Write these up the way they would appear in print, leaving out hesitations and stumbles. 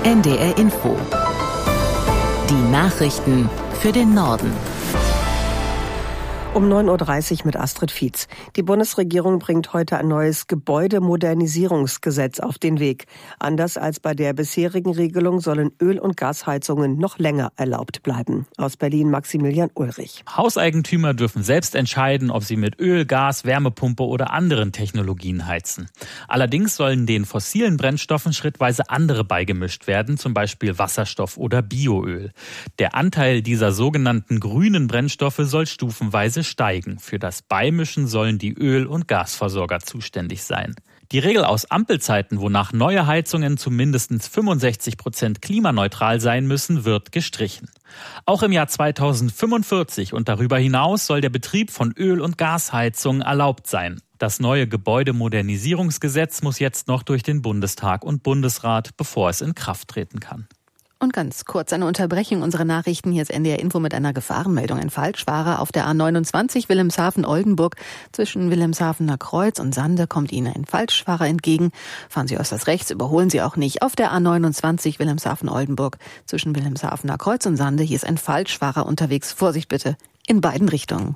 NDR Info. Die Nachrichten für den Norden. Um 9.30 Uhr mit Astrid Fietz. Die Bundesregierung bringt heute ein neues Gebäudemodernisierungsgesetz auf den Weg. Anders als bei der bisherigen Regelung sollen Öl- und Gasheizungen noch länger erlaubt bleiben. Aus Berlin Maximilian Ulrich. Hauseigentümer dürfen selbst entscheiden, ob sie mit Öl, Gas, Wärmepumpe oder anderen Technologien heizen. Allerdings sollen den fossilen Brennstoffen schrittweise andere beigemischt werden, zum Beispiel Wasserstoff oder Bioöl. Der Anteil dieser sogenannten grünen Brennstoffe soll stufenweise steigen. Für das Beimischen sollen die Öl- und Gasversorger zuständig sein. Die Regel aus Ampelzeiten, wonach neue Heizungen zu mindestens 65% klimaneutral sein müssen, wird gestrichen. Auch im Jahr 2045 und darüber hinaus soll der Betrieb von Öl- und Gasheizungen erlaubt sein. Das neue Gebäudemodernisierungsgesetz muss jetzt noch durch den Bundestag und Bundesrat, bevor es in Kraft treten kann. Und ganz kurz eine Unterbrechung unserer Nachrichten. Hier ist NDR Info mit einer Gefahrenmeldung. Ein Falschfahrer auf der A29 Wilhelmshaven-Oldenburg. Zwischen Wilhelmshavener Kreuz und Sande kommt Ihnen ein Falschfahrer entgegen. Fahren Sie äußerst rechts, überholen Sie auch nicht. Auf der A29 Wilhelmshaven-Oldenburg zwischen Wilhelmshavener Kreuz und Sande. Hier ist ein Falschfahrer unterwegs. Vorsicht bitte, in beiden Richtungen.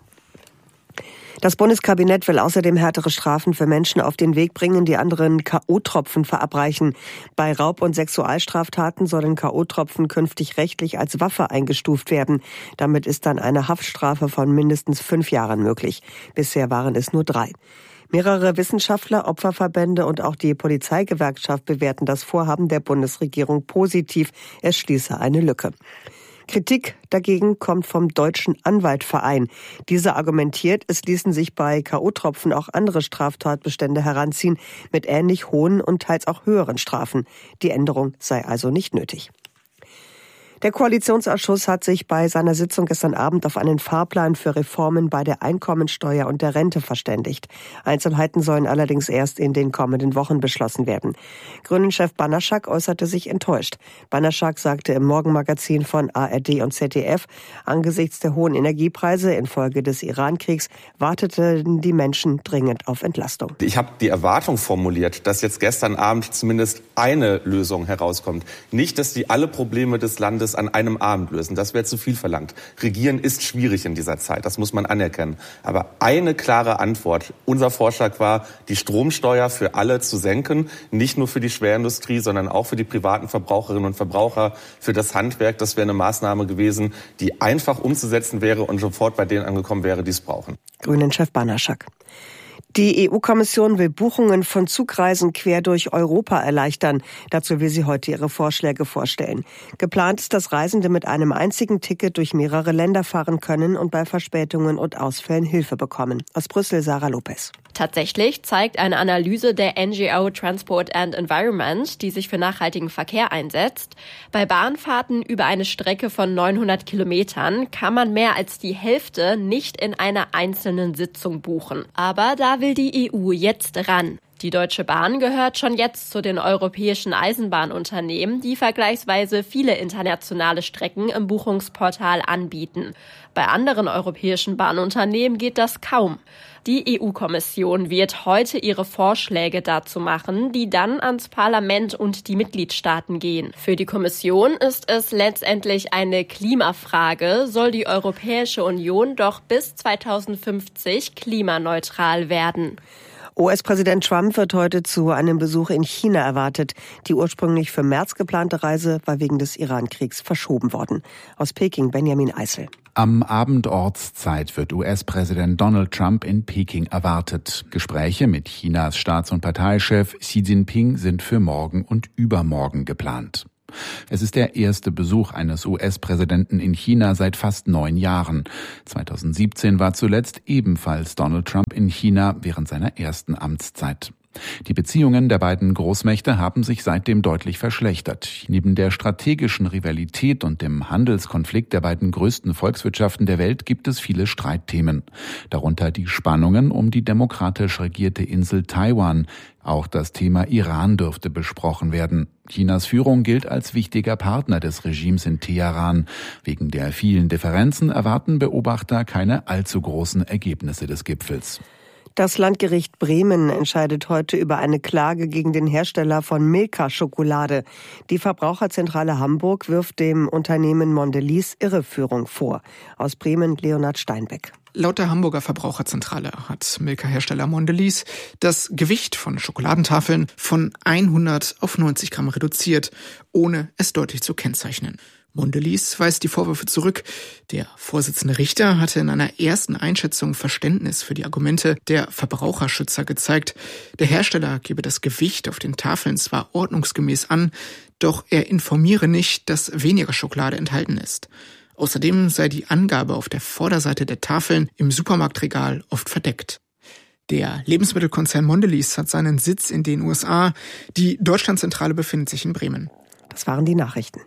Das Bundeskabinett will außerdem härtere Strafen für Menschen auf den Weg bringen, die anderen K.O.-Tropfen verabreichen. Bei Raub- und Sexualstraftaten sollen K.O.-Tropfen künftig rechtlich als Waffe eingestuft werden. Damit ist dann eine Haftstrafe von mindestens 5 Jahren möglich. Bisher waren es nur 3. Mehrere Wissenschaftler, Opferverbände und auch die Polizeigewerkschaft bewerten das Vorhaben der Bundesregierung positiv. Es schließe eine Lücke. Kritik dagegen kommt vom Deutschen Anwaltverein. Dieser argumentiert, es ließen sich bei K.O.-Tropfen auch andere Straftatbestände heranziehen mit ähnlich hohen und teils auch höheren Strafen. Die Änderung sei also nicht nötig. Der Koalitionsausschuss hat sich bei seiner Sitzung gestern Abend auf einen Fahrplan für Reformen bei der Einkommensteuer und der Rente verständigt. Einzelheiten sollen allerdings erst in den kommenden Wochen beschlossen werden. Grünen-Chef Banaschak äußerte sich enttäuscht. Banaschak sagte im Morgenmagazin von ARD und ZDF, angesichts der hohen Energiepreise infolge des Iran-Kriegs warteten die Menschen dringend auf Entlastung. Ich habe die Erwartung formuliert, dass jetzt gestern Abend zumindest eine Lösung herauskommt. Nicht, dass die alle Probleme des Landes an einem Abend lösen. Das wäre zu viel verlangt. Regieren ist schwierig in dieser Zeit, das muss man anerkennen. Aber eine klare Antwort. Unser Vorschlag war, die Stromsteuer für alle zu senken, nicht nur für die Schwerindustrie, sondern auch für die privaten Verbraucherinnen und Verbraucher, für das Handwerk. Das wäre eine Maßnahme gewesen, die einfach umzusetzen wäre und sofort bei denen angekommen wäre, die es brauchen. Grünen-Chef Banaschak. Die EU-Kommission will Buchungen von Zugreisen quer durch Europa erleichtern. Dazu will sie heute ihre Vorschläge vorstellen. Geplant ist, dass Reisende mit einem einzigen Ticket durch mehrere Länder fahren können und bei Verspätungen und Ausfällen Hilfe bekommen. Aus Brüssel Sarah Lopez. Tatsächlich zeigt eine Analyse der NGO Transport and Environment, die sich für nachhaltigen Verkehr einsetzt, bei Bahnfahrten über eine Strecke von 900 Kilometern kann man mehr als die Hälfte nicht in einer einzelnen Sitzung buchen. Aber da will die EU jetzt ran. Die Deutsche Bahn gehört schon jetzt zu den europäischen Eisenbahnunternehmen, die vergleichsweise viele internationale Strecken im Buchungsportal anbieten. Bei anderen europäischen Bahnunternehmen geht das kaum. Die EU-Kommission wird heute ihre Vorschläge dazu machen, die dann ans Parlament und die Mitgliedstaaten gehen. Für die Kommission ist es letztendlich eine Klimafrage, soll die Europäische Union doch bis 2050 klimaneutral werden. US-Präsident Trump wird heute zu einem Besuch in China erwartet. Die ursprünglich für März geplante Reise war wegen des Iran-Kriegs verschoben worden. Aus Peking Benjamin Eisel. Am Abend Ortszeit wird US-Präsident Donald Trump in Peking erwartet. Gespräche mit Chinas Staats- und Parteichef Xi Jinping sind für morgen und übermorgen geplant. Es ist der erste Besuch eines US-Präsidenten in China seit fast 9 Jahren. 2017 war zuletzt ebenfalls Donald Trump in China während seiner ersten Amtszeit. Die Beziehungen der beiden Großmächte haben sich seitdem deutlich verschlechtert. Neben der strategischen Rivalität und dem Handelskonflikt der beiden größten Volkswirtschaften der Welt gibt es viele Streitthemen. Darunter die Spannungen um die demokratisch regierte Insel Taiwan. Auch das Thema Iran dürfte besprochen werden. Chinas Führung gilt als wichtiger Partner des Regimes in Teheran. Wegen der vielen Differenzen erwarten Beobachter keine allzu großen Ergebnisse des Gipfels. Das Landgericht Bremen entscheidet heute über eine Klage gegen den Hersteller von Milka-Schokolade. Die Verbraucherzentrale Hamburg wirft dem Unternehmen Mondelez Irreführung vor. Aus Bremen Leonhard Steinbeck. Laut der Hamburger Verbraucherzentrale hat Milka-Hersteller Mondelez das Gewicht von Schokoladentafeln von 100 auf 90 Gramm reduziert, ohne es deutlich zu kennzeichnen. Mondelez weist die Vorwürfe zurück. Der Vorsitzende Richter hatte in einer ersten Einschätzung Verständnis für die Argumente der Verbraucherschützer gezeigt. Der Hersteller gebe das Gewicht auf den Tafeln zwar ordnungsgemäß an, doch er informiere nicht, dass weniger Schokolade enthalten ist. Außerdem sei die Angabe auf der Vorderseite der Tafeln im Supermarktregal oft verdeckt. Der Lebensmittelkonzern Mondelez hat seinen Sitz in den USA. Die Deutschlandzentrale befindet sich in Bremen. Das waren die Nachrichten.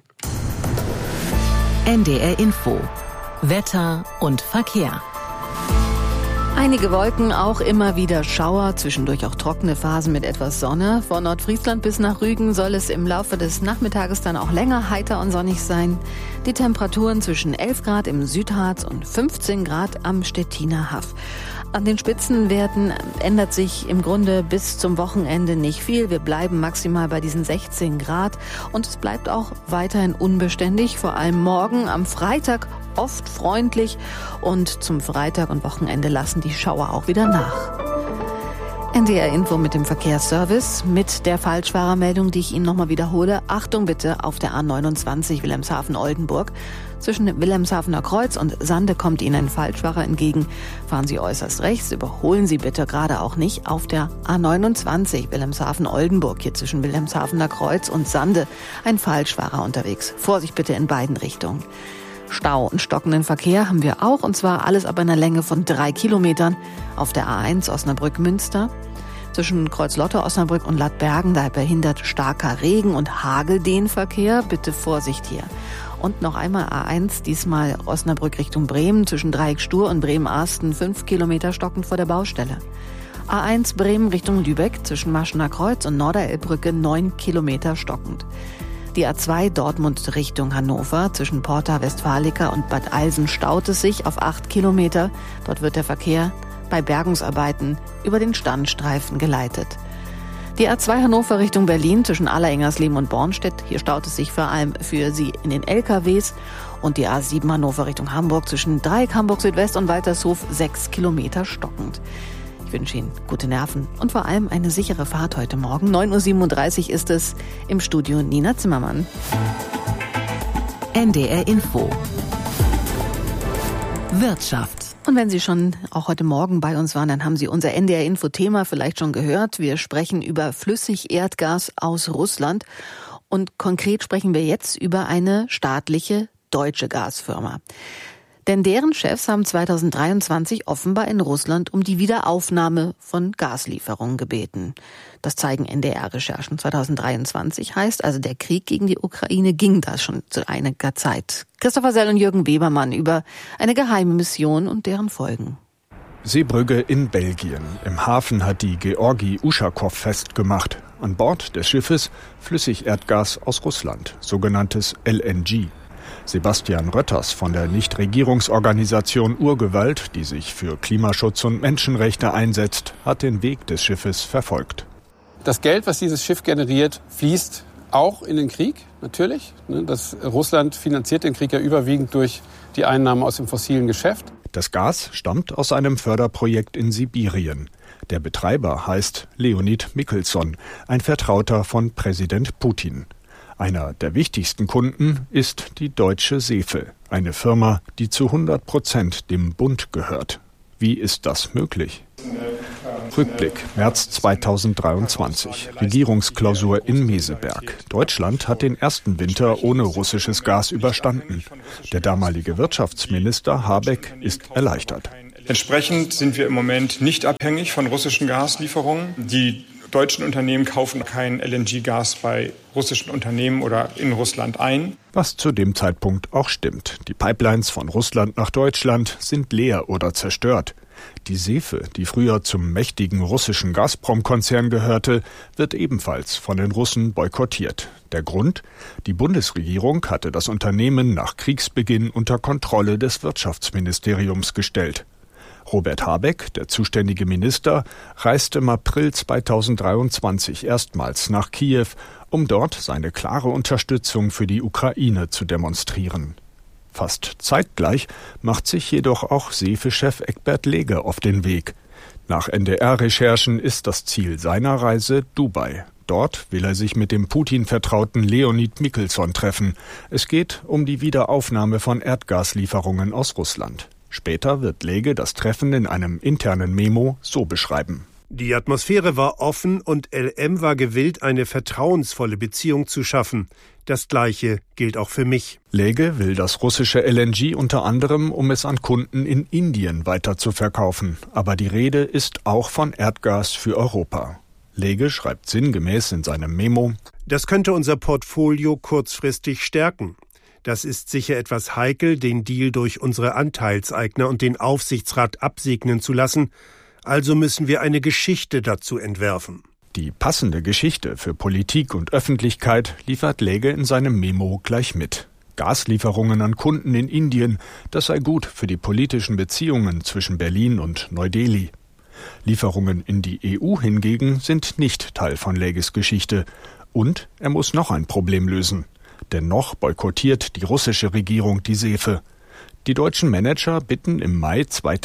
NDR Info. Wetter und Verkehr. Einige Wolken, auch immer wieder Schauer, zwischendurch auch trockene Phasen mit etwas Sonne. Von Nordfriesland bis nach Rügen soll es im Laufe des Nachmittages dann auch länger heiter und sonnig sein. Die Temperaturen zwischen 11 Grad im Südharz und 15 Grad am Stettiner Haff. An den Spitzenwerten ändert sich im Grunde bis zum Wochenende nicht viel. Wir bleiben maximal bei diesen 16 Grad und es bleibt auch weiterhin unbeständig, vor allem morgen am Freitag oft freundlich und zum Freitag und Wochenende lassen die Schauer auch wieder nach. NDR Info mit dem Verkehrsservice, mit der Falschfahrermeldung, die ich Ihnen nochmal wiederhole. Achtung bitte auf der A29 Wilhelmshaven-Oldenburg. Zwischen Wilhelmshavener Kreuz und Sande kommt Ihnen ein Falschfahrer entgegen. Fahren Sie äußerst rechts, überholen Sie bitte gerade auch nicht auf der A29 Wilhelmshaven-Oldenburg. Hier zwischen Wilhelmshavener Kreuz und Sande ein Falschfahrer unterwegs. Vorsicht bitte in beiden Richtungen. Stau und stockenden Verkehr haben wir auch, und zwar alles ab einer Länge von 3 Kilometern auf der A1 Osnabrück-Münster. Zwischen Kreuzlotte, Osnabrück und Lattbergen, da behindert starker Regen und Hagel den Verkehr. Bitte Vorsicht hier. Und noch einmal A1, diesmal Osnabrück Richtung Bremen, zwischen Dreieck-Stur und Bremen-Arsten, 5 Kilometer stockend vor der Baustelle. A1 Bremen Richtung Lübeck, zwischen Maschener Kreuz und Norderelbbrücke, 9 Kilometer stockend. Die A2 Dortmund Richtung Hannover, zwischen Porta Westfalica und Bad Eilsen staut es sich auf 8 Kilometer. Dort wird der Verkehr bei Bergungsarbeiten über den Standstreifen geleitet. Die A2 Hannover Richtung Berlin zwischen Allerengersleben und Bornstedt. Hier staut es sich vor allem für Sie in den LKWs. Und die A7 Hannover Richtung Hamburg zwischen Dreieck Hamburg Südwest und Waltershof 6 Kilometer stockend. Ich wünsche Ihnen gute Nerven und vor allem eine sichere Fahrt heute Morgen. 9.37 Uhr ist es, im Studio Nina Zimmermann. NDR Info. Wirtschaft. Und wenn Sie schon auch heute Morgen bei uns waren, dann haben Sie unser NDR-Info-Thema vielleicht schon gehört. Wir sprechen über Flüssigerdgas aus Russland. Und konkret sprechen wir jetzt über eine staatliche deutsche Gasfirma. Denn deren Chefs haben 2023 offenbar in Russland um die Wiederaufnahme von Gaslieferungen gebeten. Das zeigen NDR-Recherchen. 2023 heißt also, der Krieg gegen die Ukraine ging da schon zu einiger Zeit. Christopher Sell und Jürgen Webermann über eine geheime Mission und deren Folgen. Seebrügge in Belgien. Im Hafen hat die Georgi Uschakow festgemacht. An Bord des Schiffes Flüssigerdgas aus Russland, sogenanntes LNG. Sebastian Rötters von der Nichtregierungsorganisation Urgewalt, die sich für Klimaschutz und Menschenrechte einsetzt, hat den Weg des Schiffes verfolgt. Das Geld, was dieses Schiff generiert, fließt auch in den Krieg, natürlich. Russland finanziert den Krieg ja überwiegend durch die Einnahmen aus dem fossilen Geschäft. Das Gas stammt aus einem Förderprojekt in Sibirien. Der Betreiber heißt Leonid Mikhelson, ein Vertrauter von Präsident Putin. Einer der wichtigsten Kunden ist die Deutsche Sefe, eine Firma, die zu 100% dem Bund gehört. Wie ist das möglich? Rückblick, März 2023, Regierungsklausur in Meseberg. Deutschland hat den ersten Winter ohne russisches Gas überstanden. Der damalige Wirtschaftsminister Habeck ist erleichtert. Entsprechend sind wir im Moment nicht abhängig von russischen Gaslieferungen. Die deutschen Unternehmen kaufen kein LNG-Gas bei russischen Unternehmen oder in Russland ein. Was zu dem Zeitpunkt auch stimmt. Die Pipelines von Russland nach Deutschland sind leer oder zerstört. Die Sefe, die früher zum mächtigen russischen Gazprom-Konzern gehörte, wird ebenfalls von den Russen boykottiert. Der Grund? Die Bundesregierung hatte das Unternehmen nach Kriegsbeginn unter Kontrolle des Wirtschaftsministeriums gestellt. Robert Habeck, der zuständige Minister, reist im April 2023 erstmals nach Kiew, um dort seine klare Unterstützung für die Ukraine zu demonstrieren. Fast zeitgleich macht sich jedoch auch SEFE-Chef Egbert Lege auf den Weg. Nach NDR-Recherchen ist das Ziel seiner Reise Dubai. Dort will er sich mit dem Putin-Vertrauten Leonid Mikhelson treffen. Es geht um die Wiederaufnahme von Erdgaslieferungen aus Russland. Später wird Lege das Treffen in einem internen Memo so beschreiben. Die Atmosphäre war offen und LM war gewillt, eine vertrauensvolle Beziehung zu schaffen. Das Gleiche gilt auch für mich. Lege will das russische LNG unter anderem, um es an Kunden in Indien weiter zu verkaufen. Aber die Rede ist auch von Erdgas für Europa. Lege schreibt sinngemäß in seinem Memo: Das könnte unser Portfolio kurzfristig stärken. Das ist sicher etwas heikel, den Deal durch unsere Anteilseigner und den Aufsichtsrat absegnen zu lassen. Also müssen wir eine Geschichte dazu entwerfen. Die passende Geschichte für Politik und Öffentlichkeit liefert Lege in seinem Memo gleich mit. Gaslieferungen an Kunden in Indien, das sei gut für die politischen Beziehungen zwischen Berlin und Neu-Delhi. Lieferungen in die EU hingegen sind nicht Teil von Leges Geschichte. Und er muss noch ein Problem lösen. Denn noch boykottiert die russische Regierung die SEFE. Die deutschen Manager bitten im Mai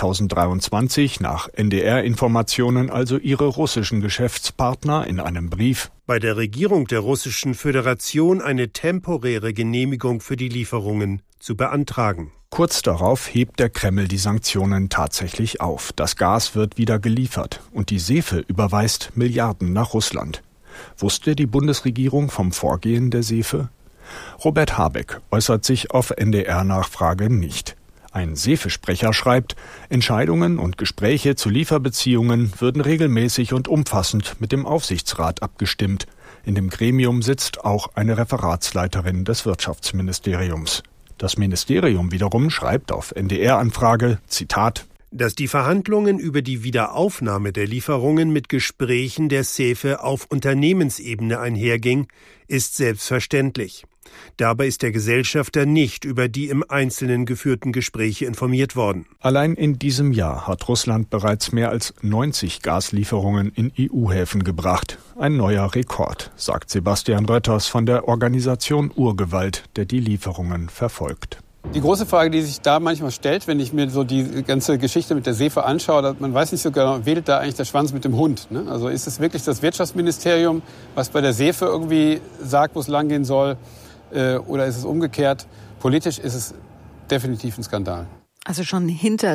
2023 nach NDR-Informationen also ihre russischen Geschäftspartner in einem Brief, bei der Regierung der Russischen Föderation eine temporäre Genehmigung für die Lieferungen zu beantragen. Kurz darauf hebt der Kreml die Sanktionen tatsächlich auf. Das Gas wird wieder geliefert und die SEFE überweist Milliarden nach Russland. Wusste die Bundesregierung vom Vorgehen der SEFE? Robert Habeck äußert sich auf NDR-Nachfrage nicht. Ein SEFE-Sprecher schreibt, Entscheidungen und Gespräche zu Lieferbeziehungen würden regelmäßig und umfassend mit dem Aufsichtsrat abgestimmt. In dem Gremium sitzt auch eine Referatsleiterin des Wirtschaftsministeriums. Das Ministerium wiederum schreibt auf NDR-Anfrage, Zitat, dass die Verhandlungen über die Wiederaufnahme der Lieferungen mit Gesprächen der SEFE auf Unternehmensebene einherging, ist selbstverständlich. Dabei ist der Gesellschafter nicht über die im Einzelnen geführten Gespräche informiert worden. Allein in diesem Jahr hat Russland bereits mehr als 90 Gaslieferungen in EU-Häfen gebracht. Ein neuer Rekord, sagt Sebastian Rötters von der Organisation Urgewalt, der die Lieferungen verfolgt. Die große Frage, die sich da manchmal stellt, wenn ich mir so die ganze Geschichte mit der SEFE anschaue, man weiß nicht so genau, wedelt da eigentlich der Schwanz mit dem Hund, ne? Also ist es wirklich das Wirtschaftsministerium, was bei der SEFE irgendwie sagt, wo es langgehen soll, oder ist es umgekehrt? Politisch ist es definitiv ein Skandal. Also schon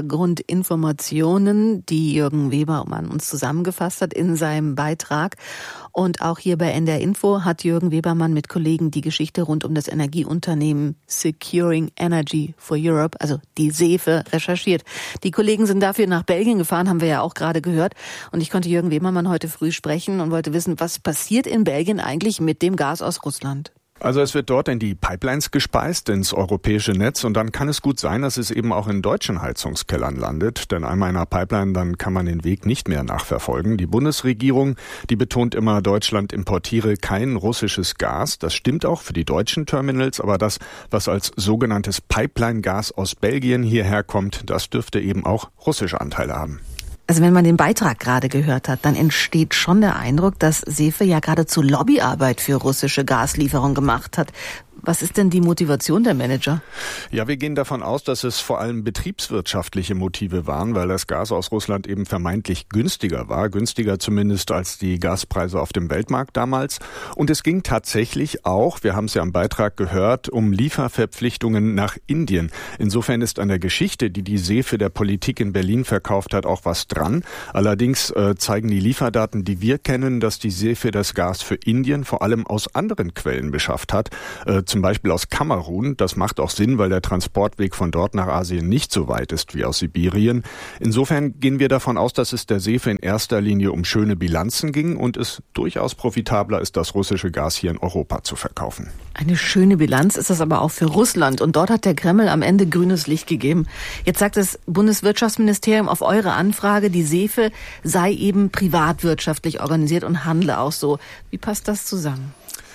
Hintergrundinformationen, die Jürgen Webermann uns zusammengefasst hat in seinem Beitrag. Und auch hier bei NDR Info hat Jürgen Webermann mit Kollegen die Geschichte rund um das Energieunternehmen Securing Energy for Europe, also die SEFE, recherchiert. Die Kollegen sind dafür nach Belgien gefahren, haben wir ja auch gerade gehört. Und ich konnte Jürgen Webermann heute früh sprechen und wollte wissen, was passiert in Belgien eigentlich mit dem Gas aus Russland? Also es wird dort in die Pipelines gespeist, ins europäische Netz, und dann kann es gut sein, dass es eben auch in deutschen Heizungskellern landet, denn einmal in einer Pipeline, dann kann man den Weg nicht mehr nachverfolgen. Die Bundesregierung, die betont immer, Deutschland importiere kein russisches Gas. Das stimmt auch für die deutschen Terminals, aber das, was als sogenanntes Pipeline-Gas aus Belgien hierher kommt, das dürfte eben auch russische Anteile haben. Also wenn man den Beitrag gerade gehört hat, dann entsteht schon der Eindruck, dass SEFE ja geradezu Lobbyarbeit für russische Gaslieferung gemacht hat. Was ist denn die Motivation der Manager? Ja, wir gehen davon aus, dass es vor allem betriebswirtschaftliche Motive waren, weil das Gas aus Russland eben vermeintlich günstiger war, günstiger zumindest als die Gaspreise auf dem Weltmarkt damals. Und es ging tatsächlich auch, wir haben es ja am Beitrag gehört, um Lieferverpflichtungen nach Indien. Insofern ist an der Geschichte, die die SEFE der Politik in Berlin verkauft hat, auch was dran. Allerdings zeigen die Lieferdaten, die wir kennen, dass die SEFE das Gas für Indien vor allem aus anderen Quellen beschafft hat, zum Beispiel aus Kamerun. Das macht auch Sinn, weil der Transportweg von dort nach Asien nicht so weit ist wie aus Sibirien. Insofern gehen wir davon aus, dass es der SEFE in erster Linie um schöne Bilanzen ging und es durchaus profitabler ist, das russische Gas hier in Europa zu verkaufen. Eine schöne Bilanz ist das aber auch für Russland. Und dort hat der Kreml am Ende grünes Licht gegeben. Jetzt sagt das Bundeswirtschaftsministerium auf eure Anfrage, die SEFE sei eben privatwirtschaftlich organisiert und handle auch so. Wie passt das zusammen?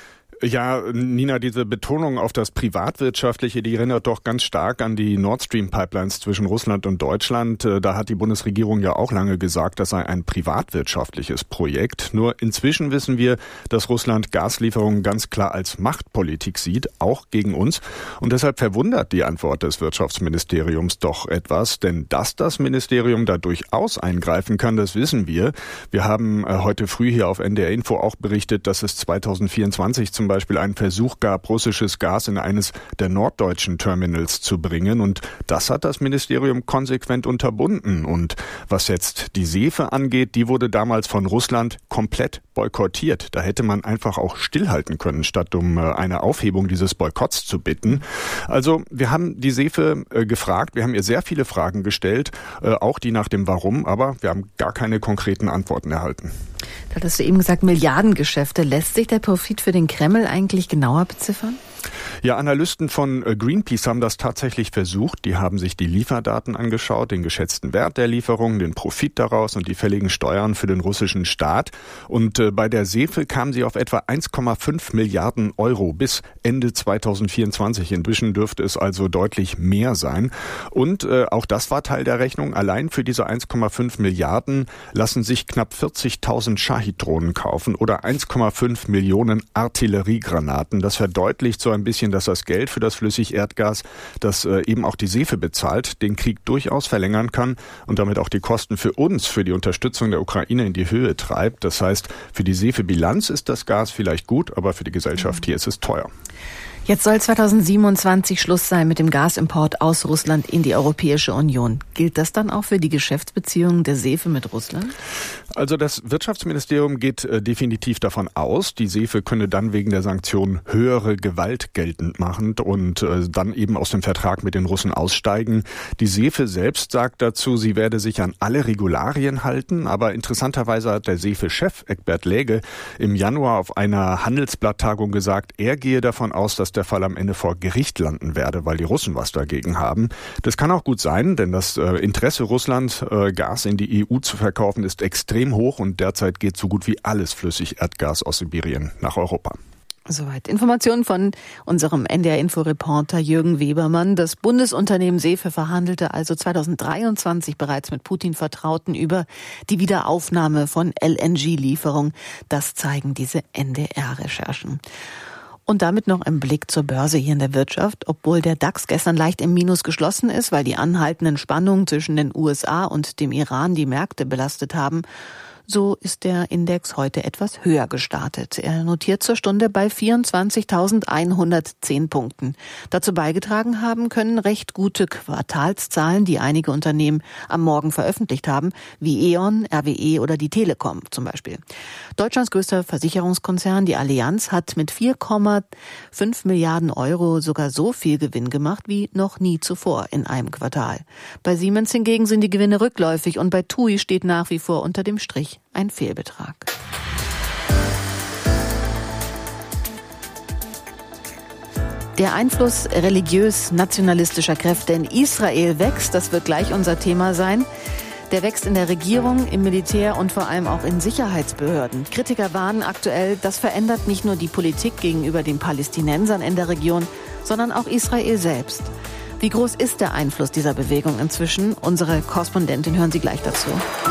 Ja, Nina, diese Betonung auf das Privatwirtschaftliche, die erinnert doch ganz stark an die Nord Stream Pipelines zwischen Russland und Deutschland. Da hat die Bundesregierung ja auch lange gesagt, das sei ein privatwirtschaftliches Projekt. Nur inzwischen wissen wir, dass Russland Gaslieferungen ganz klar als Machtpolitik sieht, auch gegen uns. Und deshalb verwundert die Antwort des Wirtschaftsministeriums doch etwas, denn dass das Ministerium da durchaus eingreifen kann, das wissen wir. Wir haben heute früh hier auf NDR Info auch berichtet, dass es 2024 zum Beispiel einen Versuch gab, russisches Gas in eines der norddeutschen Terminals zu bringen. Und das hat das Ministerium konsequent unterbunden. Und was jetzt die Sefe angeht, die wurde damals von Russland komplett boykottiert. Da hätte man einfach auch stillhalten können, statt um eine Aufhebung dieses Boykotts zu bitten. Also wir haben die Sefe gefragt, wir haben ihr sehr viele Fragen gestellt, auch die nach dem Warum, aber wir haben gar keine konkreten Antworten erhalten. Da hattest du eben gesagt, Milliardengeschäfte. Lässt sich der Profit für den Kreml eigentlich genauer beziffern? Ja, Analysten von Greenpeace haben das tatsächlich versucht. Die haben sich die Lieferdaten angeschaut, den geschätzten Wert der Lieferungen, den Profit daraus und die fälligen Steuern für den russischen Staat. Und bei der Sefe kamen sie auf etwa 1,5 Milliarden Euro bis Ende 2024. Inzwischen dürfte es also deutlich mehr sein. Und auch das war Teil der Rechnung. Allein für diese 1,5 Milliarden lassen sich knapp 40.000 Shahid-Drohnen kaufen oder 1,5 Millionen Artilleriegranaten. Das verdeutlicht so ein bisschen, dass das Geld für das Flüssigerdgas, das eben auch die Sefe bezahlt, den Krieg durchaus verlängern kann und damit auch die Kosten für uns, für die Unterstützung der Ukraine in die Höhe treibt. Das heißt, für die Sefe-Bilanz ist das Gas vielleicht gut, aber für die Gesellschaft hier ist es teuer. Jetzt soll 2027 Schluss sein mit dem Gasimport aus Russland in die Europäische Union. Gilt das dann auch für die Geschäftsbeziehungen der Sefe mit Russland? Also das Wirtschaftsministerium geht definitiv davon aus, die Sefe könne dann wegen der Sanktionen höhere Gewalt geltend machen und dann eben aus dem Vertrag mit den Russen aussteigen. Die Sefe selbst sagt dazu, sie werde sich an alle Regularien halten, aber interessanterweise hat der Sefe-Chef Egbert Läge im Januar auf einer Handelsblatttagung gesagt, er gehe davon aus, dass der Fall am Ende vor Gericht landen werde, weil die Russen was dagegen haben. Das kann auch gut sein, denn das Interesse Russlands, Gas in die EU zu verkaufen, ist extrem hoch und derzeit geht so gut wie alles Flüssigerdgas aus Sibirien nach Europa. Soweit Informationen von unserem NDR-Info-Reporter Jürgen Webermann. Das Bundesunternehmen Sefe verhandelte also 2023 bereits mit Putin-Vertrauten über die Wiederaufnahme von LNG-Lieferungen. Das zeigen diese NDR-Recherchen. Und damit noch ein Blick zur Börse hier in der Wirtschaft. Obwohl der DAX gestern leicht im Minus geschlossen ist, weil die anhaltenden Spannungen zwischen den USA und dem Iran die Märkte belastet haben, so ist der Index heute etwas höher gestartet. Er notiert zur Stunde bei 24.110 Punkten. Dazu beigetragen haben können recht gute Quartalszahlen, die einige Unternehmen am Morgen veröffentlicht haben, wie E.ON, RWE oder die Telekom zum Beispiel. Deutschlands größter Versicherungskonzern, die Allianz, hat mit 4,5 Milliarden Euro sogar so viel Gewinn gemacht wie noch nie zuvor in einem Quartal. Bei Siemens hingegen sind die Gewinne rückläufig und bei TUI steht nach wie vor unter dem Strich ein Fehlbetrag. Der Einfluss religiös-nationalistischer Kräfte in Israel wächst, das wird gleich unser Thema sein. Der wächst in der Regierung, im Militär und vor allem auch in Sicherheitsbehörden. Kritiker warnen aktuell, das verändert nicht nur die Politik gegenüber den Palästinensern in der Region, sondern auch Israel selbst. Wie groß ist der Einfluss dieser Bewegung inzwischen? Unsere Korrespondentin hören Sie gleich dazu.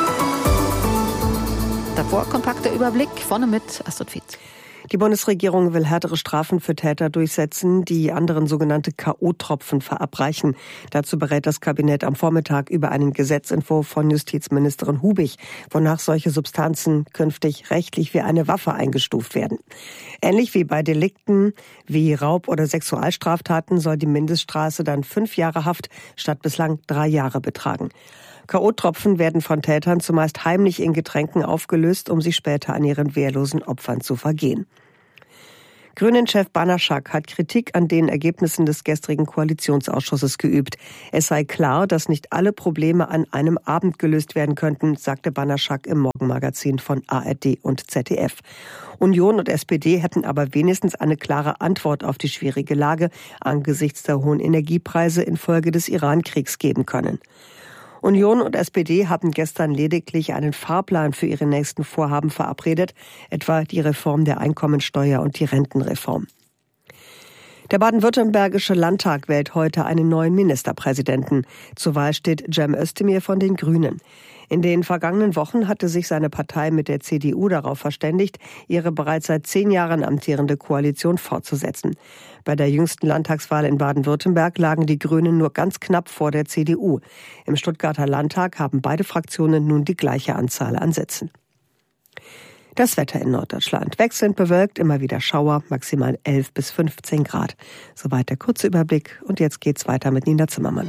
Davor kompakter Überblick, vorne mit Astrid Fietz. Die Bundesregierung will härtere Strafen für Täter durchsetzen, die anderen sogenannte K.O.-Tropfen verabreichen. Dazu berät das Kabinett am Vormittag über einen Gesetzentwurf von Justizministerin Hubig, wonach solche Substanzen künftig rechtlich wie eine Waffe eingestuft werden. Ähnlich wie bei Delikten wie Raub- oder Sexualstraftaten soll die Mindeststrafe dann 5 Jahre Haft statt bislang 3 Jahre betragen. K.O.-Tropfen werden von Tätern zumeist heimlich in Getränken aufgelöst, um sie später an ihren wehrlosen Opfern zu vergehen. Grünen-Chef Banaschak hat Kritik an den Ergebnissen des gestrigen Koalitionsausschusses geübt. Es sei klar, dass nicht alle Probleme an einem Abend gelöst werden könnten, sagte Banaschak im Morgenmagazin von ARD und ZDF. Union und SPD hätten aber wenigstens eine klare Antwort auf die schwierige Lage angesichts der hohen Energiepreise infolge des Iran-Kriegs geben können. Union und SPD haben gestern lediglich einen Fahrplan für ihre nächsten Vorhaben verabredet, etwa die Reform der Einkommensteuer und die Rentenreform. Der baden-württembergische Landtag wählt heute einen neuen Ministerpräsidenten. Zur Wahl steht Cem Özdemir von den Grünen. In den vergangenen Wochen hatte sich seine Partei mit der CDU darauf verständigt, ihre bereits seit 10 Jahren amtierende Koalition fortzusetzen. Bei der jüngsten Landtagswahl in Baden-Württemberg lagen die Grünen nur ganz knapp vor der CDU. Im Stuttgarter Landtag haben beide Fraktionen nun die gleiche Anzahl an Sitzen. Das Wetter in Norddeutschland. Wechselnd bewölkt, immer wieder Schauer, maximal 11 bis 15 Grad. Soweit der kurze Überblick. Und jetzt geht's weiter mit Nina Zimmermann.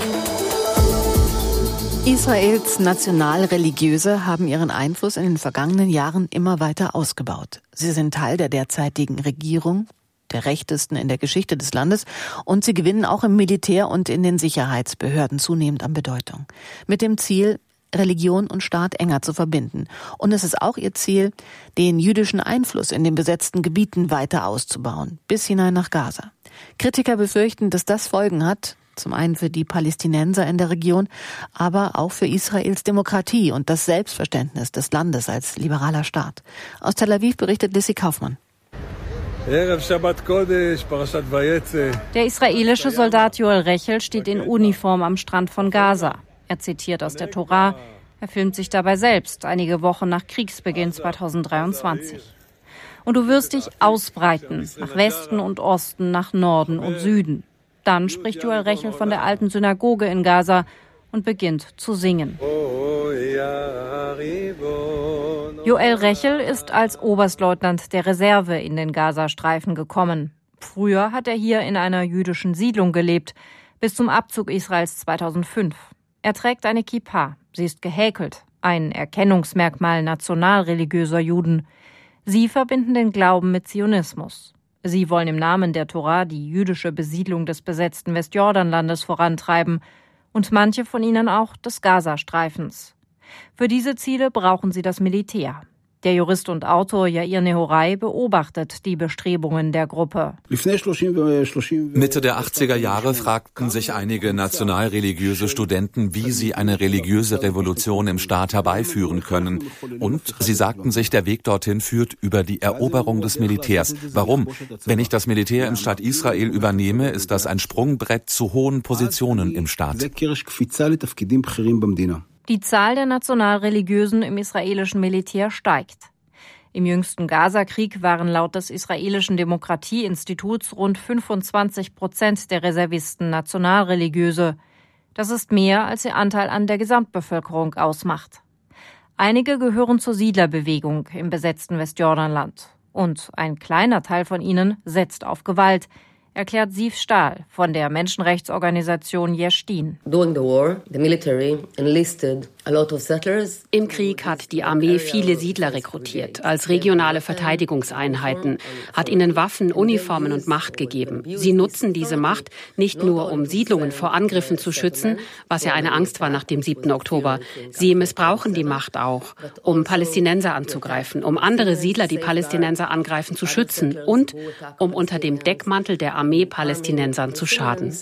Israels Nationalreligiöse haben ihren Einfluss in den vergangenen Jahren immer weiter ausgebaut. Sie sind Teil der derzeitigen Regierung, der rechtesten in der Geschichte des Landes, und sie gewinnen auch im Militär und in den Sicherheitsbehörden zunehmend an Bedeutung. Mit dem Ziel, Religion und Staat enger zu verbinden. Und es ist auch ihr Ziel, den jüdischen Einfluss in den besetzten Gebieten weiter auszubauen, bis hinein nach Gaza. Kritiker befürchten, dass das Folgen hat, zum einen für die Palästinenser in der Region, aber auch für Israels Demokratie und das Selbstverständnis des Landes als liberaler Staat. Aus Tel Aviv berichtet Lissy Kaufmann. Der israelische Soldat Joel Rechel steht in Uniform am Strand von Gaza. Er zitiert aus der Tora. Er filmt sich dabei selbst, einige Wochen nach Kriegsbeginn 2023. Und du wirst dich ausbreiten, nach Westen und Osten, nach Norden und Süden. Dann spricht Joel Rechel von der alten Synagoge in Gaza und beginnt zu singen. Joel Rechel ist als Oberstleutnant der Reserve in den Gazastreifen gekommen. Früher hat er hier in einer jüdischen Siedlung gelebt, bis zum Abzug Israels 2005. Er trägt eine Kippa, sie ist gehäkelt, ein Erkennungsmerkmal nationalreligiöser Juden. Sie verbinden den Glauben mit Zionismus. Sie wollen im Namen der Tora die jüdische Besiedlung des besetzten Westjordanlandes vorantreiben und manche von ihnen auch des Gazastreifens. Für diese Ziele brauchen sie das Militär. Der Jurist und Autor Yair Nehorai beobachtet die Bestrebungen der Gruppe. Mitte der 80er Jahre fragten sich einige nationalreligiöse Studenten, wie sie eine religiöse Revolution im Staat herbeiführen können. Und sie sagten sich, der Weg dorthin führt über die Eroberung des Militärs. Warum? Wenn ich das Militär im Staat Israel übernehme, ist das ein Sprungbrett zu hohen Positionen im Staat. Die Zahl der Nationalreligiösen im israelischen Militär steigt. Im jüngsten Gaza-Krieg waren laut des israelischen Demokratieinstituts rund 25% der Reservisten Nationalreligiöse. Das ist mehr, als ihr Anteil an der Gesamtbevölkerung ausmacht. Einige gehören zur Siedlerbewegung im besetzten Westjordanland. Und ein kleiner Teil von ihnen setzt auf Gewalt, erklärt Siv Stahl von der Menschenrechtsorganisation Yeshtin. Im Krieg hat die Armee viele Siedler rekrutiert, als regionale Verteidigungseinheiten, hat ihnen Waffen, Uniformen und Macht gegeben. Sie nutzen diese Macht nicht nur, um Siedlungen vor Angriffen zu schützen, was ja eine Angst war nach dem 7. Oktober. Sie missbrauchen die Macht auch, um Palästinenser anzugreifen, um andere Siedler, die Palästinenser angreifen, zu schützen und um unter dem Deckmantel der Armee Palästinensern zu schaden.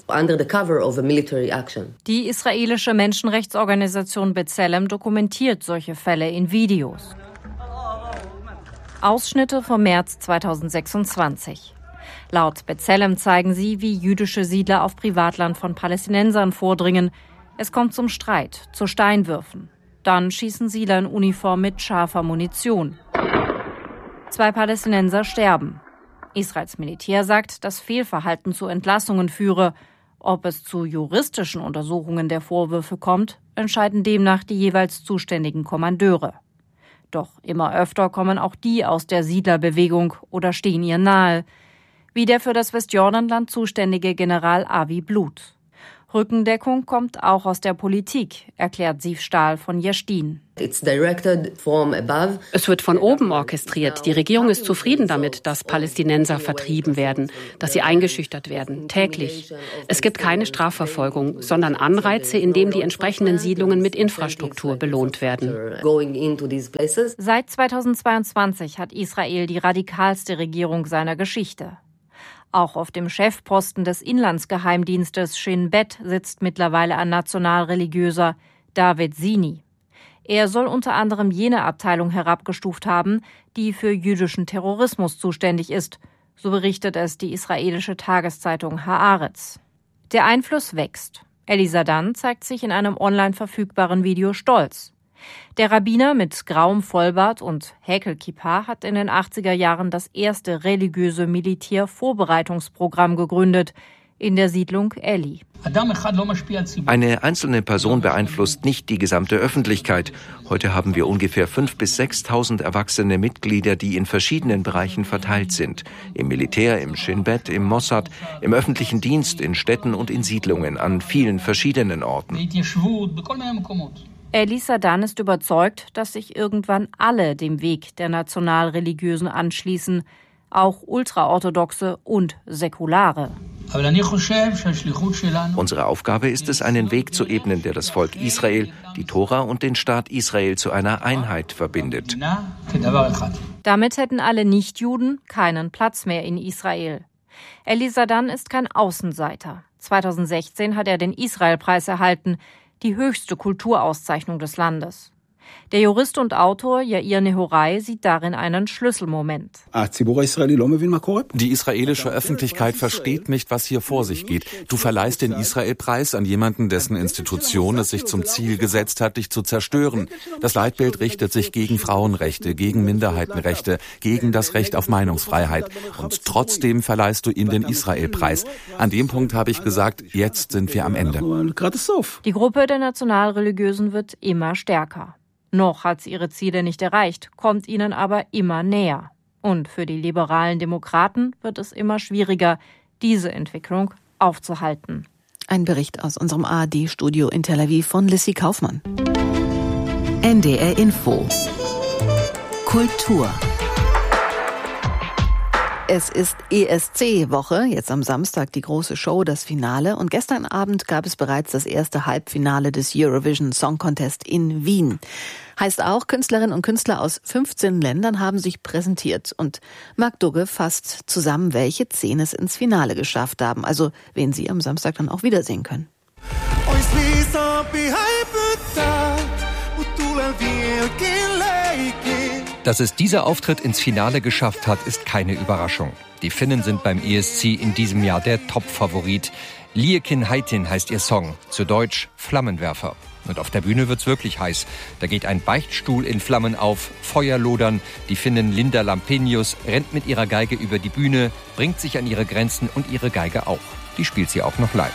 Die israelische Menschenrechtsorganisation B'Tselem dokumentiert solche Fälle in Videos. Ausschnitte vom März 2026. Laut B'Tselem zeigen sie, wie jüdische Siedler auf Privatland von Palästinensern vordringen. Es kommt zum Streit, zu Steinwürfen. Dann schießen Siedler in Uniform mit scharfer Munition. 2 Palästinenser sterben. Israels Militär sagt, dass Fehlverhalten zu Entlassungen führe. Ob es zu juristischen Untersuchungen der Vorwürfe kommt, entscheiden demnach die jeweils zuständigen Kommandeure. Doch immer öfter kommen auch die aus der Siedlerbewegung oder stehen ihr nahe, wie der für das Westjordanland zuständige General Avi Blut. Rückendeckung kommt auch aus der Politik, erklärt Siv Stahl von Yeshtin. Es wird von oben orchestriert. Die Regierung ist zufrieden damit, dass Palästinenser vertrieben werden, dass sie eingeschüchtert werden, täglich. Es gibt keine Strafverfolgung, sondern Anreize, indem die entsprechenden Siedlungen mit Infrastruktur belohnt werden. Seit 2022 hat Israel die radikalste Regierung seiner Geschichte. Auch auf dem Chefposten des Inlandsgeheimdienstes Shin Bet sitzt mittlerweile ein Nationalreligiöser, David Sini. Er soll unter anderem jene Abteilung herabgestuft haben, die für jüdischen Terrorismus zuständig ist. So berichtet es die israelische Tageszeitung Haaretz. Der Einfluss wächst. Eli Sadan zeigt sich in einem online verfügbaren Video stolz. Der Rabbiner mit grauem Vollbart und Häkelkippa hat in den 80er Jahren das erste religiöse Militärvorbereitungsprogramm gegründet in der Siedlung Eli. Eine einzelne Person beeinflusst nicht die gesamte Öffentlichkeit. Heute haben wir ungefähr 5.000 bis 6.000 erwachsene Mitglieder, die in verschiedenen Bereichen verteilt sind. Im Militär, im Shin Bet, im Mossad, im öffentlichen Dienst, in Städten und in Siedlungen an vielen verschiedenen Orten. Eli Sadan ist überzeugt, dass sich irgendwann alle dem Weg der Nationalreligiösen anschließen, auch Ultraorthodoxe und Säkulare. Unsere Aufgabe ist es, einen Weg zu ebnen, der das Volk Israel, die Tora und den Staat Israel zu einer Einheit verbindet. Damit hätten alle Nichtjuden keinen Platz mehr in Israel. Eli Sadan ist kein Außenseiter. 2016 hat er den Israelpreis erhalten, die höchste Kulturauszeichnung des Landes. Der Jurist und Autor Yair Nehorai sieht darin einen Schlüsselmoment. Die israelische Öffentlichkeit versteht nicht, was hier vor sich geht. Du verleihst den Israel-Preis an jemanden, dessen Institution es sich zum Ziel gesetzt hat, dich zu zerstören. Das Leitbild richtet sich gegen Frauenrechte, gegen Minderheitenrechte, gegen das Recht auf Meinungsfreiheit. Und trotzdem verleihst du ihm den Israel-Preis. An dem Punkt habe ich gesagt, jetzt sind wir am Ende. Die Gruppe der Nationalreligiösen wird immer stärker. Noch hat sie ihre Ziele nicht erreicht, kommt ihnen aber immer näher. Und für die liberalen Demokraten wird es immer schwieriger, diese Entwicklung aufzuhalten. Ein Bericht aus unserem ARD-Studio in Tel Aviv von Lissy Kaufmann. NDR Info. Kultur. Es ist ESC-Woche, jetzt am Samstag die große Show, das Finale. Und gestern Abend gab es bereits das erste Halbfinale des Eurovision Song Contest in Wien. Heißt auch, Künstlerinnen und Künstler aus 15 Ländern haben sich präsentiert. Und Marc Dugge fasst zusammen, welche 10 es ins Finale geschafft haben. Also wen Sie am Samstag dann auch wiedersehen können. Dass es dieser Auftritt ins Finale geschafft hat, ist keine Überraschung. Die Finnen sind beim ESC in diesem Jahr der Top-Favorit. Liekin Heitin heißt ihr Song, zu Deutsch Flammenwerfer. Und auf der Bühne wird's wirklich heiß. Da geht ein Beichtstuhl in Flammen auf, Feuer lodern. Die Finnin Linda Lampenius rennt mit ihrer Geige über die Bühne, bringt sich an ihre Grenzen und ihre Geige auch. Die spielt sie auch noch live.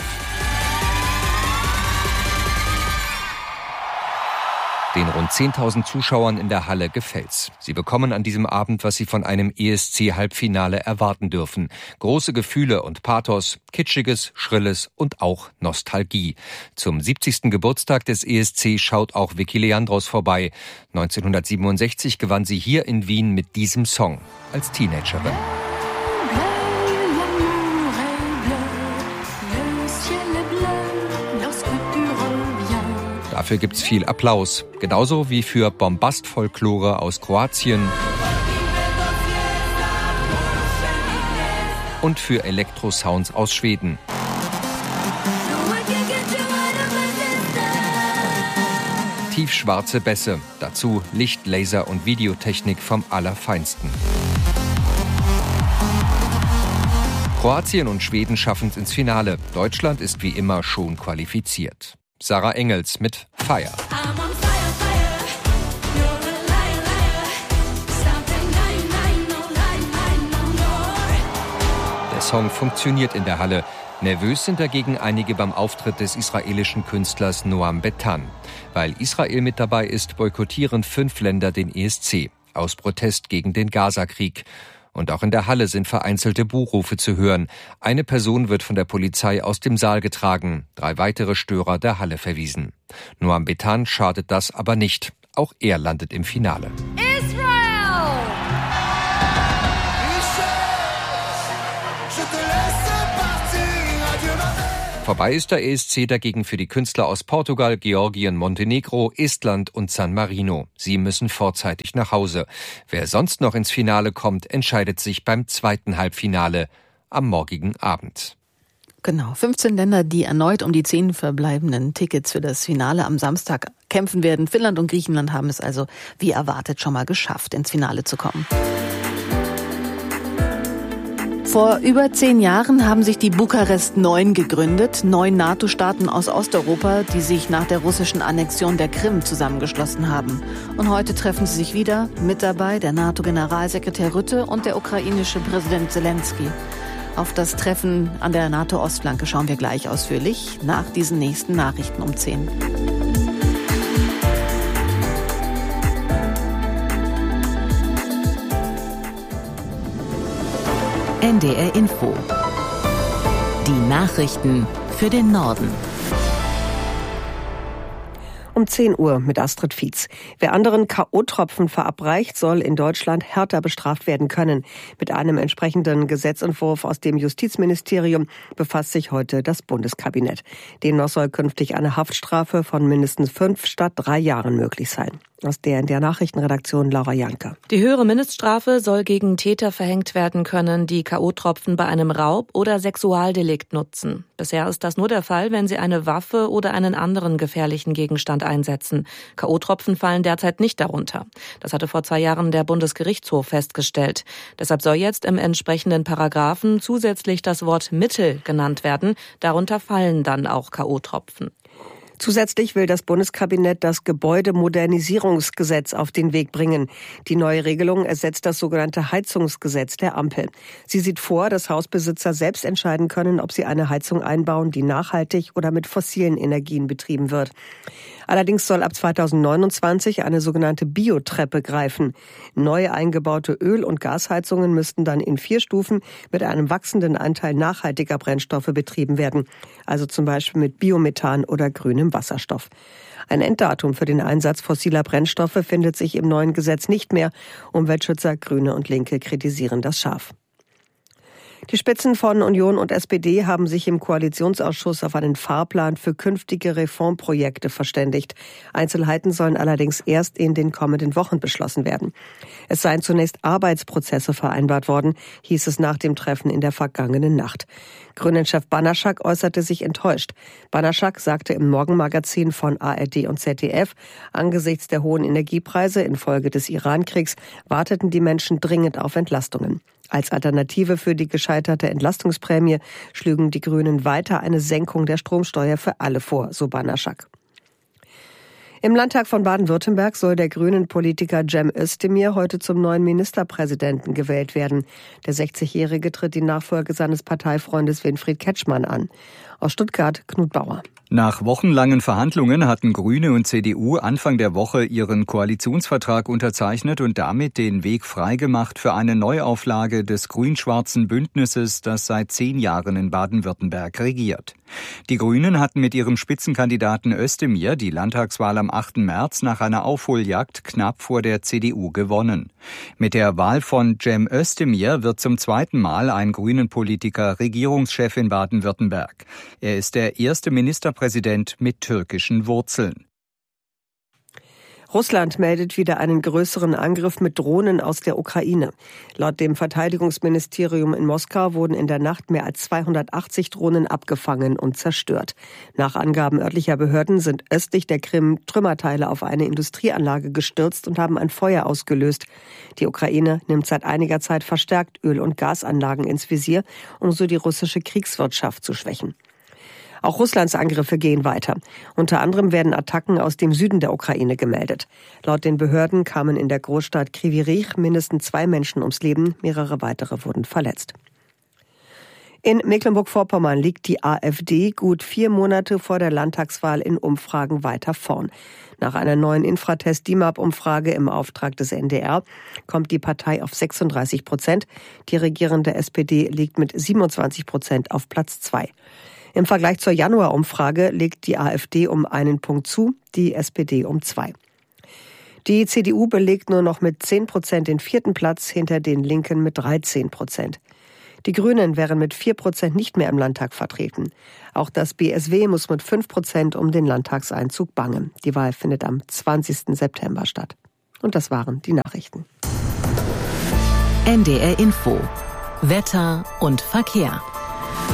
Den rund 10.000 Zuschauern in der Halle gefällt's. Sie bekommen an diesem Abend, was sie von einem ESC-Halbfinale erwarten dürfen. Große Gefühle und Pathos, Kitschiges, Schrilles und auch Nostalgie. Zum 70. Geburtstag des ESC schaut auch Vicky Leandros vorbei. 1967 gewann sie hier in Wien mit diesem Song als Teenagerin. Dafür gibt's viel Applaus, genauso wie für Bombast-Folklore aus Kroatien und für Elektrosounds aus Schweden. Tiefschwarze Bässe, dazu Licht, Laser und Videotechnik vom Allerfeinsten. Kroatien und Schweden schaffen es ins Finale. Deutschland ist wie immer schon qualifiziert. Sarah Engels mit Fire. Der Song funktioniert in der Halle. Nervös sind dagegen einige beim Auftritt des israelischen Künstlers Noam Betan. Weil Israel mit dabei ist, boykottieren 5 Länder den ESC. Aus Protest gegen den Gaza-Krieg. Und auch in der Halle sind vereinzelte Buhrufe zu hören. Eine Person wird von der Polizei aus dem Saal getragen, 3 weitere Störer der Halle verwiesen. Noam Betan schadet das aber nicht. Auch er landet im Finale. Vorbei ist der ESC dagegen für die Künstler aus Portugal, Georgien, Montenegro, Estland und San Marino. Sie müssen vorzeitig nach Hause. Wer sonst noch ins Finale kommt, entscheidet sich beim zweiten Halbfinale am morgigen Abend. Genau, 15 Länder, die erneut um die 10 verbleibenden Tickets für das Finale am Samstag kämpfen werden. Finnland und Griechenland haben es also, wie erwartet, schon mal geschafft, ins Finale zu kommen. Vor über 10 Jahren haben sich die Bukarest 9 gegründet, 9 NATO-Staaten aus Osteuropa, die sich nach der russischen Annexion der Krim zusammengeschlossen haben. Und heute treffen sie sich wieder, mit dabei der NATO-Generalsekretär Rutte und der ukrainische Präsident Zelensky. Auf das Treffen an der NATO-Ostflanke schauen wir gleich ausführlich nach diesen nächsten Nachrichten um 10. NDR Info. Die Nachrichten für den Norden. Um 10 Uhr mit Astrid Fietz. Wer anderen K.O.-Tropfen verabreicht, soll in Deutschland härter bestraft werden können. Mit einem entsprechenden Gesetzentwurf aus dem Justizministerium befasst sich heute das Bundeskabinett. Demnach soll künftig eine Haftstrafe von mindestens 5 statt 3 Jahren möglich sein. Aus der Nachrichtenredaktion Laura Janke. Die höhere Mindeststrafe soll gegen Täter verhängt werden können, die K.O.-Tropfen bei einem Raub oder Sexualdelikt nutzen. Bisher ist das nur der Fall, wenn sie eine Waffe oder einen anderen gefährlichen Gegenstand einsetzen. K.O.-Tropfen fallen derzeit nicht darunter. Das hatte vor 2 Jahren der Bundesgerichtshof festgestellt. Deshalb soll jetzt im entsprechenden Paragraphen zusätzlich das Wort Mittel genannt werden. Darunter fallen dann auch K.O.-Tropfen. Zusätzlich will das Bundeskabinett das Gebäudemodernisierungsgesetz auf den Weg bringen. Die neue Regelung ersetzt das sogenannte Heizungsgesetz der Ampel. Sie sieht vor, dass Hausbesitzer selbst entscheiden können, ob sie eine Heizung einbauen, die nachhaltig oder mit fossilen Energien betrieben wird. Allerdings soll ab 2029 eine sogenannte Biotreppe greifen. Neu eingebaute Öl- und Gasheizungen müssten dann in 4 Stufen mit einem wachsenden Anteil nachhaltiger Brennstoffe betrieben werden. Also zum Beispiel mit Biomethan oder grünem Wasserstoff. Ein Enddatum für den Einsatz fossiler Brennstoffe findet sich im neuen Gesetz nicht mehr. Umweltschützer, Grüne und Linke kritisieren das scharf. Die Spitzen von Union und SPD haben sich im Koalitionsausschuss auf einen Fahrplan für künftige Reformprojekte verständigt. Einzelheiten sollen allerdings erst in den kommenden Wochen beschlossen werden. Es seien zunächst Arbeitsprozesse vereinbart worden, hieß es nach dem Treffen in der vergangenen Nacht. Grünen-Chef Banaschak äußerte sich enttäuscht. Banaschak sagte im Morgenmagazin von ARD und ZDF, angesichts der hohen Energiepreise infolge des Iran-Kriegs warteten die Menschen dringend auf Entlastungen. Als Alternative für die gescheiterte Entlastungsprämie schlügen die Grünen weiter eine Senkung der Stromsteuer für alle vor, so Banaschak. Im Landtag von Baden-Württemberg soll der Grünen-Politiker Cem Özdemir heute zum neuen Ministerpräsidenten gewählt werden. Der 60-Jährige tritt die Nachfolge seines Parteifreundes Winfried Kretschmann an. Aus Stuttgart Knut Bauer. Nach wochenlangen Verhandlungen hatten Grüne und CDU Anfang der Woche ihren Koalitionsvertrag unterzeichnet und damit den Weg freigemacht für eine Neuauflage des grün-schwarzen Bündnisses, das seit 10 Jahren in Baden-Württemberg regiert. Die Grünen hatten mit ihrem Spitzenkandidaten Özdemir die Landtagswahl am 8. März nach einer Aufholjagd knapp vor der CDU gewonnen. Mit der Wahl von Cem Özdemir wird zum 2. Mal ein Grünen-Politiker Regierungschef in Baden-Württemberg. Er ist der erste Ministerpräsident mit türkischen Wurzeln. Russland meldet wieder einen größeren Angriff mit Drohnen aus der Ukraine. Laut dem Verteidigungsministerium in Moskau wurden in der Nacht mehr als 280 Drohnen abgefangen und zerstört. Nach Angaben örtlicher Behörden sind östlich der Krim Trümmerteile auf eine Industrieanlage gestürzt und haben ein Feuer ausgelöst. Die Ukraine nimmt seit einiger Zeit verstärkt Öl- und Gasanlagen ins Visier, um so die russische Kriegswirtschaft zu schwächen. Auch Russlands Angriffe gehen weiter. Unter anderem werden Attacken aus dem Süden der Ukraine gemeldet. Laut den Behörden kamen in der Großstadt Kryvyi Rih mindestens 2 Menschen ums Leben, mehrere weitere wurden verletzt. In Mecklenburg-Vorpommern liegt die AfD gut 4 Monate vor der Landtagswahl in Umfragen weiter vorn. Nach einer neuen Infratest-DIMAP-Umfrage im Auftrag des NDR kommt die Partei auf 36%. Die regierende SPD liegt mit 27% auf Platz 2. Im Vergleich zur Januar-Umfrage legt die AfD um 1 Punkt zu, die SPD um 2. Die CDU belegt nur noch mit 10% den 4. Platz, hinter den Linken mit 13%. Die Grünen wären mit 4% nicht mehr im Landtag vertreten. Auch das BSW muss mit 5% um den Landtagseinzug bangen. Die Wahl findet am 20. September statt. Und das waren die Nachrichten. NDR Info. Wetter und Verkehr.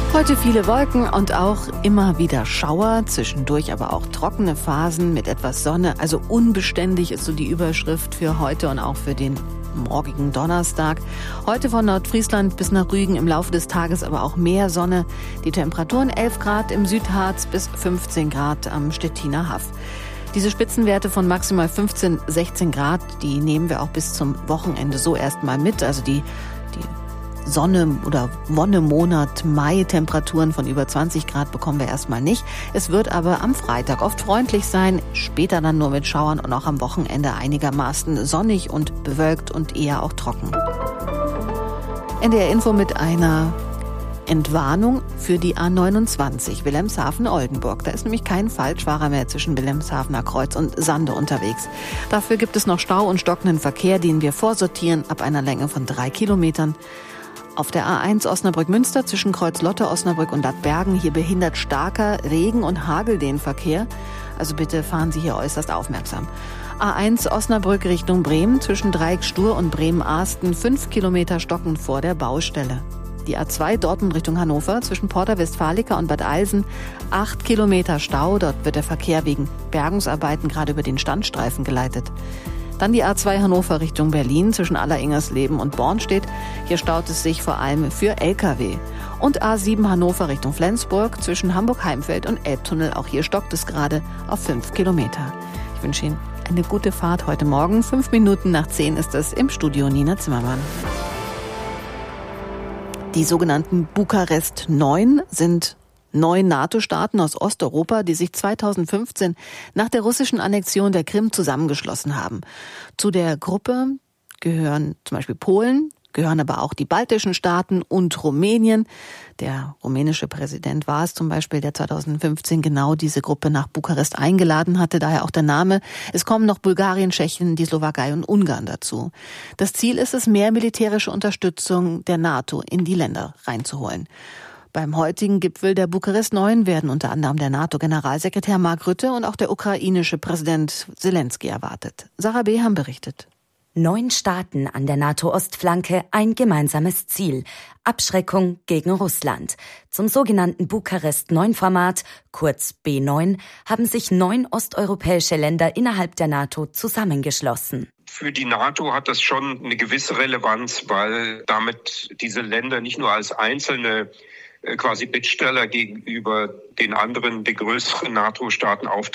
Heute viele Wolken und auch immer wieder Schauer, zwischendurch aber auch trockene Phasen mit etwas Sonne. Also unbeständig ist so die Überschrift für heute und auch für den morgigen Donnerstag. Heute von Nordfriesland bis nach Rügen, im Laufe des Tages aber auch mehr Sonne. Die Temperaturen 11 Grad im Südharz bis 15 Grad am Stettiner Haff. Diese Spitzenwerte von maximal 15, 16 Grad, die nehmen wir auch bis zum Wochenende so erstmal mit. Also die Sonne- oder Wonnemonat Mai Temperaturen von über 20 Grad bekommen wir erstmal nicht. Es wird aber am Freitag oft freundlich sein, später dann nur mit Schauern und auch am Wochenende einigermaßen sonnig und bewölkt und eher auch trocken. NDR Info mit einer Entwarnung für die A29 Wilhelmshaven-Oldenburg. Da ist nämlich kein Falschfahrer mehr zwischen Wilhelmshavener Kreuz und Sande unterwegs. Dafür gibt es noch Stau und stockenden Verkehr, den wir vorsortieren ab einer Länge von 3 Kilometern. Auf der A1 Osnabrück-Münster zwischen Kreuz-Lotte, Osnabrück und Ladbergen, hier behindert starker Regen und Hagel den Verkehr. Also bitte fahren Sie hier äußerst aufmerksam. A1 Osnabrück Richtung Bremen zwischen Dreieck-Stur und Bremen-Arsten 5 Kilometer stockend vor der Baustelle. Die A2 Dortmund Richtung Hannover zwischen Porta Westfalica und Bad Eilsen 8 Kilometer Stau. Dort wird der Verkehr wegen Bergungsarbeiten gerade über den Standstreifen geleitet. Dann die A2 Hannover Richtung Berlin zwischen Alleringers-Leben und Bornstedt. Hier staut es sich vor allem für Lkw. Und A7 Hannover Richtung Flensburg zwischen Hamburg-Heimfeld und Elbtunnel. Auch hier stockt es gerade auf 5 Kilometer. Ich wünsche Ihnen eine gute Fahrt heute Morgen. 5 Minuten nach 10 ist es im Studio Nina Zimmermann. Die sogenannten Bukarest 9 sind 9 NATO-Staaten aus Osteuropa, die sich 2015 nach der russischen Annexion der Krim zusammengeschlossen haben. Zu der Gruppe gehören zum Beispiel Polen, gehören aber auch die baltischen Staaten und Rumänien. Der rumänische Präsident war es zum Beispiel, der 2015 genau diese Gruppe nach Bukarest eingeladen hatte, daher auch der Name. Es kommen noch Bulgarien, Tschechien, die Slowakei und Ungarn dazu. Das Ziel ist es, mehr militärische Unterstützung der NATO in die Länder reinzuholen. Beim heutigen Gipfel der Bukarest 9 werden unter anderem der NATO-Generalsekretär Mark Rutte und auch der ukrainische Präsident Zelensky erwartet. Sarah Beham berichtet. 9 Staaten an der NATO-Ostflanke, ein gemeinsames Ziel: Abschreckung gegen Russland. Zum sogenannten Bukarest-9-Format, kurz B9, haben sich 9 osteuropäische Länder innerhalb der NATO zusammengeschlossen. Für die NATO hat das schon eine gewisse Relevanz, weil damit diese Länder nicht nur als einzelne quasi Bittsteller gegenüber den anderen, den größeren NATO-Staaten auftreten,